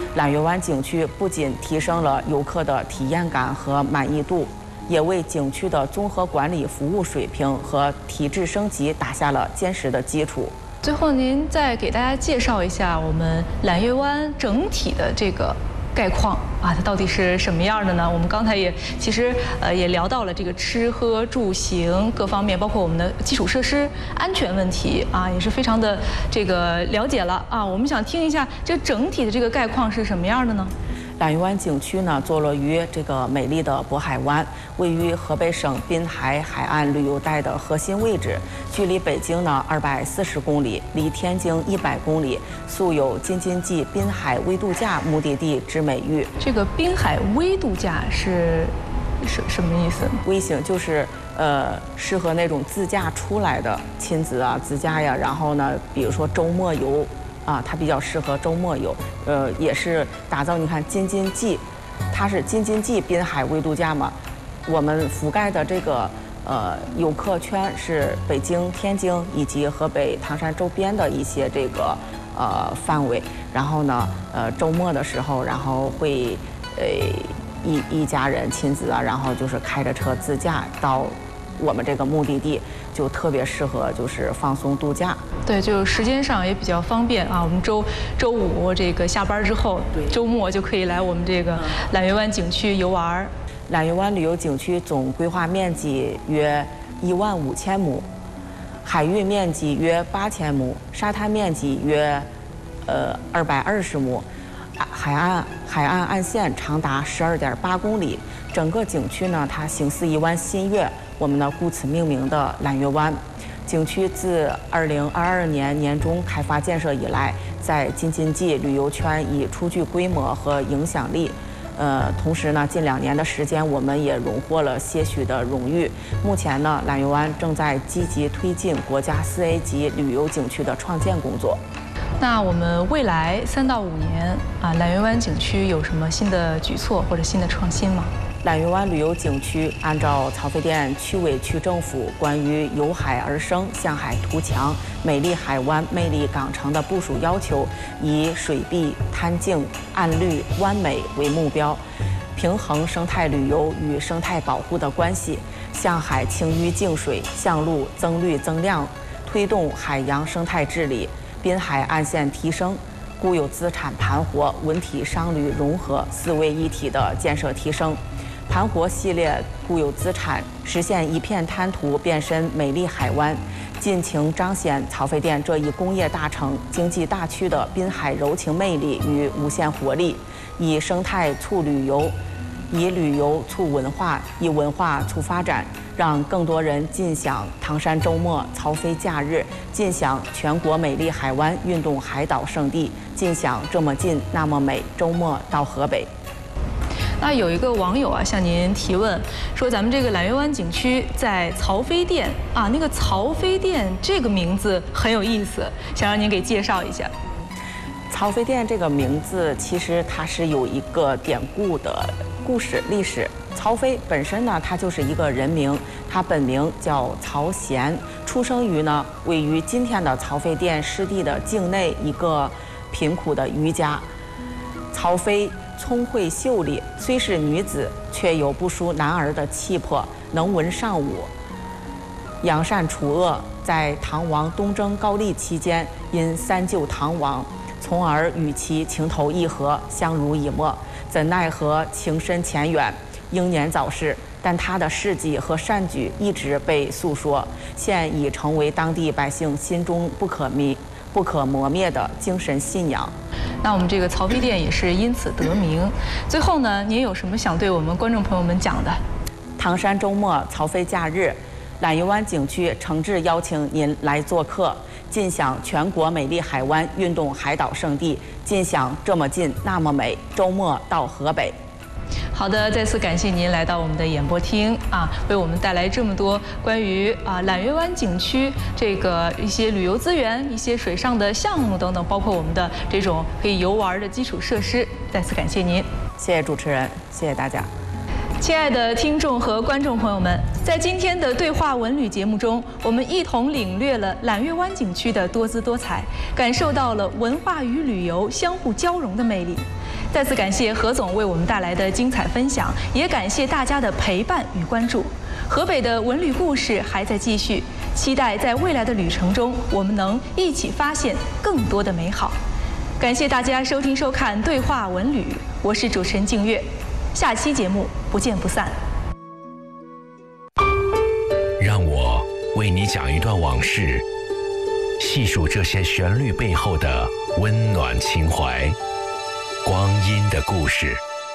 揽月湾景区不仅提升了游客的体验感和满意度，也为景区的综合管理服务水平和体制升级打下了坚实的基础。 最后，您再给大家介绍一下我们揽月湾整体的这个概况啊，它到底是什么样的呢？我们刚才其实也聊到了这个吃喝住行各方面，包括我们的基础设施安全问题啊，也是非常的这个了解了啊。我们想听一下这整体的这个概况是什么样的呢？ 揽月湾景区呢，坐落于这个美丽的渤海湾，位于河北省滨海海岸旅游带的核心位置，距离北京呢240公里，离天津100公里，素有京津冀滨海微度假目的地之美誉。 这个滨海微度假是什么意思？ 微型就是适合那种自驾出来的亲子啊、自驾呀，然后呢，比如说周末游。啊，它比较适合周末游，也是打造。你看京津冀，它是京津冀滨海微度假嘛，我们覆盖的这个游客圈是北京、天津以及河北唐山周边的一些这个范围。然后呢，周末的时候，然后会一家人亲子啊，然后就是开着车自驾到我们这个目的地，就特别适合就是放松度假。 对，就时间上也比较方便啊。我们周五这个下班之后，周末就可以来我们这个揽月湾景区游玩。 揽月湾旅游景区总规划面积约15000亩，海域面积约8000亩，沙滩面积约220亩，海岸岸线长达12.8公里。整个景区呢，它形似一湾新月，我们呢故此命名的揽月湾。景区自2022年年中开发建设以来，在京津冀旅游圈已初具规模和影响力。同时呢，近2年的时间，我们也荣获了些许的荣誉。目前呢，揽月湾正在积极推进国家4A 级旅游景区的创建工作。 那我们未来3到5年啊，揽月湾景区有什么新的举措或者新的创新吗？ 揽月湾旅游景区按照曹妃甸区委区政府关于由海而生、向海图强、美丽海湾、魅力港城的部署要求，以水碧、滩净、岸绿、湾美为目标，平衡生态旅游与生态保护的关系，向海清淤净水，向陆增绿增量，推动海洋生态治理、滨海岸线提升、固有资产盘活、文体商旅融合4位一体的建设提升。盘活系列固有资产，实现一片滩涂变身美丽海湾，尽情彰显曹妃甸这一工业大城、经济大区的滨海柔情魅力与无限活力，以生态促旅游，以旅游促文化，以文化促发展，让更多人尽享唐山周末曹妃假日，尽享全国美丽海湾运动海岛胜地，尽享这么近那么美周末到河北。 那有一个网友啊向您提问说，咱们这个揽月湾景区在曹妃甸啊，那个曹妃甸这个名字很有意思，想让您给介绍一下。 曹妃甸这个名字其实它是有一个典故的故事历史。曹妃本身呢，它就是一个人名，他本名叫曹贤，出生于呢位于今天的曹妃甸湿地的境内一个贫苦的渔家。曹妃聪慧秀丽，虽是女子，却有不输男儿的气魄，能文尚武，扬善除恶。在唐王东征高丽期间，因3救唐王，从而与其情投意合，相濡以沫。怎奈何情深浅远，英年早逝。但他的事迹和善举一直被诉说，现已成为当地百姓心中不可磨灭的精神信仰。 那我们这个曹妃甸也是因此得名。最后呢，您有什么想对我们观众朋友们讲的？ 唐山周末曹妃假日，揽月湾景区诚挚邀请您来做客，尽享全国美丽海湾运动海岛胜地，尽享这么近那么美周末到河北。 好的，再次感谢您来到我们的演播厅啊，为我们带来这么多关于揽月湾景区这个一些旅游资源、一些水上的项目等等，包括我们的这种可以游玩的基础设施。再次感谢您， 谢谢主持人，谢谢大家。 亲爱的听众和观众朋友们，在今天的对话文旅节目中，我们一同领略了揽月湾景区的多姿多彩，感受到了文化与旅游相互交融的魅力。 再次感谢何总为我们带来的精彩分享，也感谢大家的陪伴与关注。河北的文旅故事还在继续，期待在未来的旅程中，我们能一起发现更多的美好。感谢大家收听收看《对话文旅》，我是主持人静月，下期节目不见不散。 让我为你讲一段往事，细数这些旋律背后的温暖情怀，光阴的故事。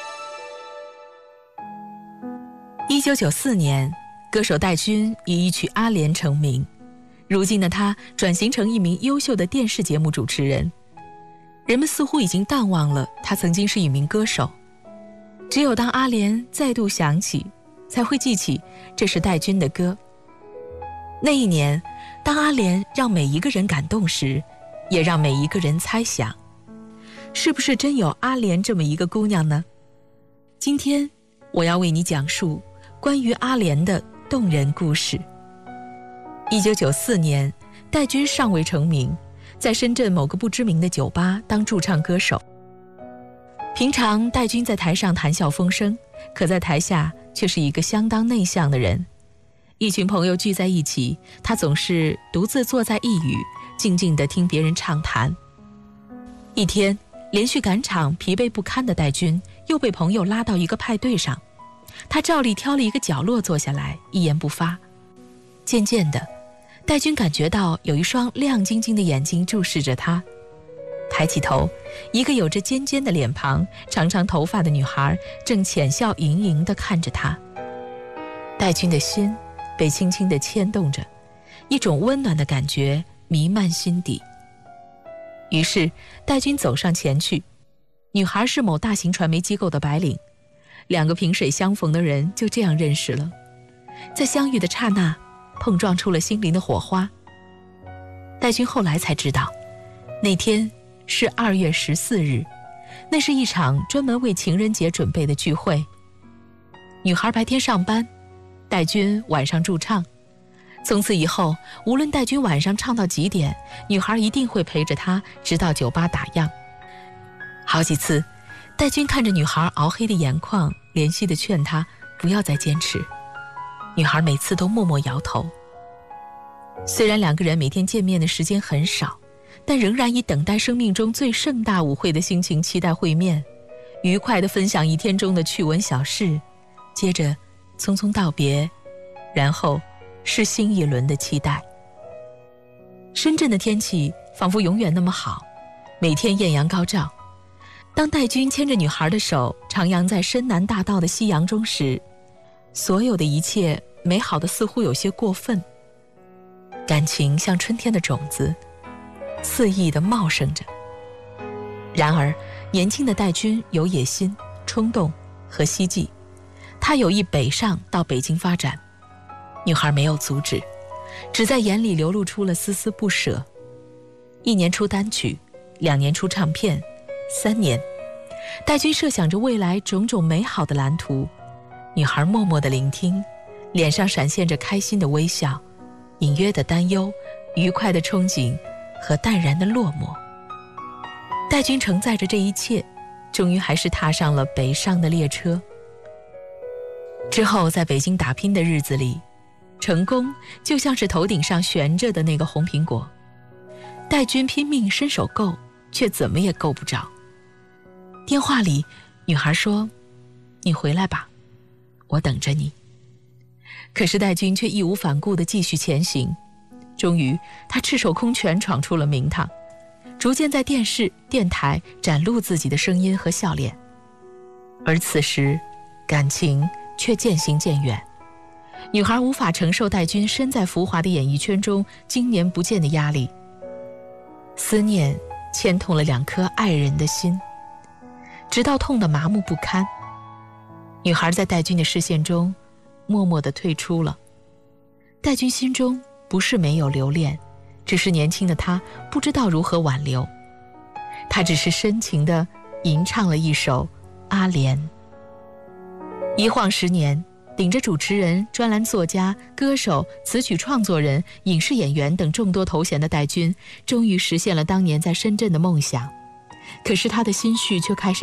1994年，歌手戴军以一曲《阿莲》成名。如今的他转型成一名优秀的电视节目主持人。人们似乎已经淡忘了他曾经是一名歌手，只有当《阿莲》再度响起，才会记起这是戴军的歌。那一年，当《阿莲》让每一个人感动时，也让每一个人猜想，是不是真有阿莲这么一个姑娘呢？今天我要为你讲述关于阿莲的动人故事。1994年，戴军尚未成名，在深圳某个不知名的酒吧当驻唱歌手。平常戴军在台上谈笑风生，可在台下却是一个相当内向的人。一群朋友聚在一起，他总是独自坐在一隅，静静地听别人畅谈。一天，连续赶场疲惫不堪的戴军又被朋友拉到一个派对上，他照例挑了一个角落坐下来，一言不发。渐渐的，戴军感觉到有一双亮晶晶的眼睛注视着他。抬起头，一个有着尖尖的脸庞、长长头发的女孩正浅笑盈盈地看着他。戴军的心被轻轻地牵动着，一种温暖的感觉弥漫心底。于是戴军走上前去，女孩是某大型传媒机构的白领，两个萍水相逢的人就这样认识了。在相遇的刹那，碰撞出了心灵的火花。戴军后来才知道，那天是2月14日，那是一场专门为情人节准备的聚会。女孩白天上班，戴军晚上驻唱。从此以后，无论戴军晚上唱到几点，女孩一定会陪着他直到酒吧打烊。好几次，戴军看着女孩熬黑的眼眶，怜惜地劝她不要再坚持。女孩每次都默默摇头。虽然两个人每天见面的时间很少，但仍然以等待生命中最盛大舞会的心情期待会面，愉快地分享一天中的趣闻小事，接着匆匆道别，然后是新一轮的期待。深圳的天气仿佛永远那么好，每天艳阳高照。当戴军牵着女孩的手徜徉在深南大道的夕阳中时，所有的一切美好的似乎有些过分。感情像春天的种子，肆意地茂盛着。然而年轻的戴军有野心、冲动和希冀，他有意北上到北京发展。女孩没有阻止，只在眼里流露出了丝丝不舍。1年出单曲，2年出唱片，3年，戴军设想着未来种种美好的蓝图。女孩默默地聆听，脸上闪现着开心的微笑，隐约的担忧，愉快的憧憬和淡然的落寞。戴军承载着这一切，终于还是踏上了北上的列车。之后在北京打拼的日子里，成功就像是头顶上悬着的那个红苹果，戴军拼命伸手够，却怎么也够不着。电话里，女孩说：“你回来吧，我等着你。”可是戴军却义无反顾地继续前行。终于，他赤手空拳闯出了名堂，逐渐在电视、电台展露自己的声音和笑脸。而此时，感情却渐行渐远。女孩无法承受戴军身在浮华的演艺圈中经年不见的压力，思念牵痛了2颗爱人的心，直到痛得麻木不堪。女孩在戴军的视线中默默地退出了。戴军心中不是没有留恋，只是年轻的他不知道如何挽留。他只是深情地吟唱了一首《阿莲》。一晃10年，顶着主持人、专栏作家、歌手、词曲创作人、影视演员等众多头衔的戴军，终于实现了当年在深圳的梦想。可是他的心绪却开始